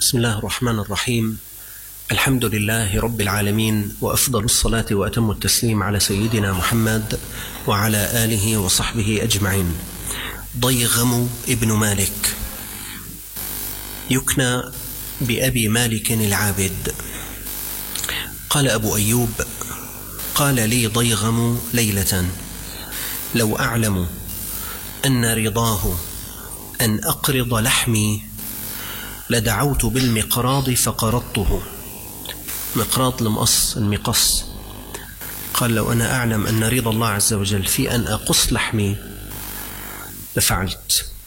بسم الله الرحمن الرحيم. الحمد لله رب العالمين، وأفضل الصلاة وأتم التسليم على سيدنا محمد وعلى آله وصحبه أجمعين. ضيغم ابن مالك يكنى بأبي مالك العابد. قال أبو أيوب: قال لي ضيغم ليلة: لو أعلم أن رضاه أن أقرض لحمي لدعوت بالمقراض فقرضته. مقراض المقص. قال: لو أنا أعلم أن رضا الله عز وجل في أن أقص لحمي لفعلت.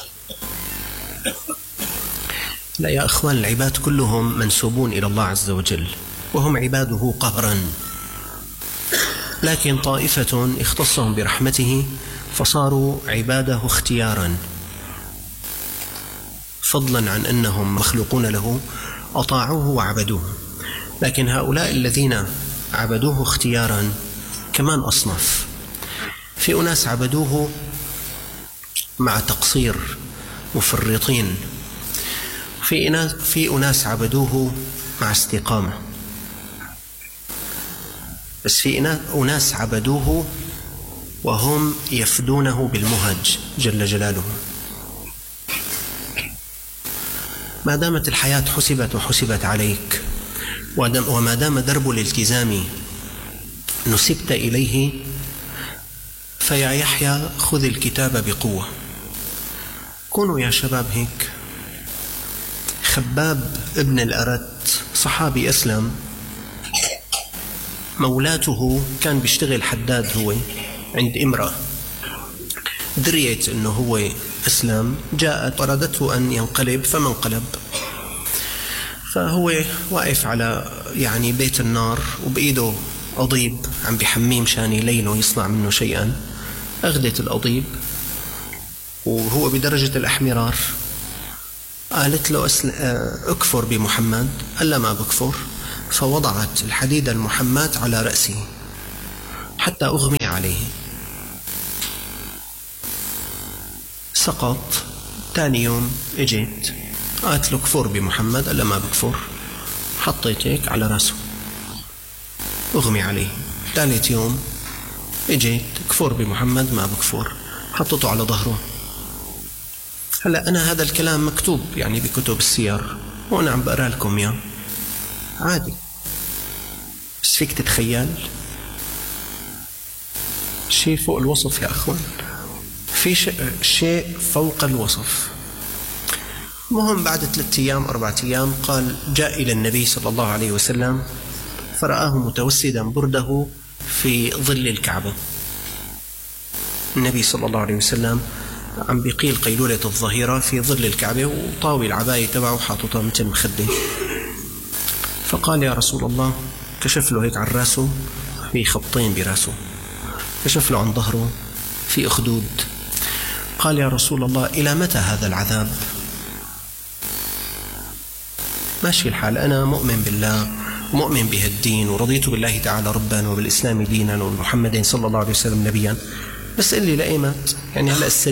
لا يا أخوان، العباد كلهم منسوبون إلى الله عز وجل وهم عباده قهرا، لكن طائفة اختصهم برحمته فصاروا عباده اختيارا، فضلا عن أنهم مخلوقون له أطاعوه وعبدوه. لكن هؤلاء الذين عبدوه اختيارا كمان أصنف. في أناس عبدوه مع تقصير مفرطين، في أناس عبدوه مع استقامة، بس في أناس عبدوه وهم يفدونه بالمهج جل جلاله. ما دامت الحياة حسبت عليك، وما دام درب الالتزام نسبت إليه، فيا يحيى خذ الكتاب بقوة. كونوا يا شباب هيك. خباب ابن الأرت صحابي أسلم، مولاته كان بيشتغل حداد هو عند امرأة، دريت أنه هو أسلم، جاءت طردته أن ينقلب فما انقلب. فهو واقف على بيت النار وبإيده أضيب عم بحميه مشان يلينه يصنع منه شيئا. أخذت الأضيب وهو بدرجة الأحمرار، قالت له أكفر بمحمد. قال لا ما بكفر. فوضعت الحديد المحمات على رأسه حتى أغمي عليه، سقط. تاني يوم اجيت قالت له كفر بمحمد. قال لا ما بكفر. حطيت هيك على رأسه أغمي عليه. ثالث يوم اجيت كفر بمحمد، ما بكفر. حطته على ظهره. هلا أنا هذا الكلام مكتوب بكتب السير وأنا عم بقرأ لكم إياه عادي، بس فيك تتخيل شيء فوق الوصف يا أخوان، في شيء فوق الوصف. مهم بعد 3 أيام 4 أيام قال: جاء إلى النبي صلى الله عليه وسلم فرآه متوسدا برده في ظل الكعبة. النبي صلى الله عليه وسلم عم بيقيل قيلولة الظهيرة في ظل الكعبة، وطاوي العباية تبعه حاططها مثل مخدة. فقال: يا رسول الله. كشف له هيك عن راسه في خطين براسه، كشف له عن ظهره في أخدود. قال: يا رسول الله، إلى متى هذا العذاب؟ ماشي الحال، أنا مؤمن بالله ومؤمن بهالدين، ورضيت بالله تعالى ربا وبالإسلام دينا ومحمد صلى الله عليه وسلم نبيا، بس قل لي لأيمت هلأ